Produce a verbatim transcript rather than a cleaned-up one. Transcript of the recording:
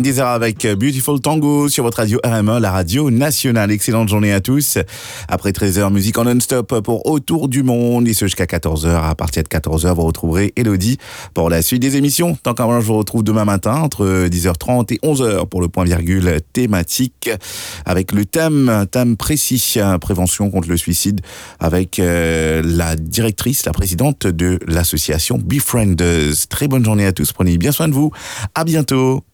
Deezer avec Beautiful Tango sur votre radio R M E, la radio nationale. Excellente journée à tous. Après treize heures, musique en non-stop pour Autour du monde. Et ce jusqu'à quatorze heures. À partir de quatorze heures, vous retrouverez Elodie pour la suite des émissions. Tant qu'à moi, je vous retrouve demain matin entre dix heures trente et onze heures pour le point virgule thématique avec le thème, thème précis, prévention contre le suicide avec euh, la directrice, la présidente de l'association Befrienders. Très bonne journée à tous. Prenez bien soin de vous. À bientôt.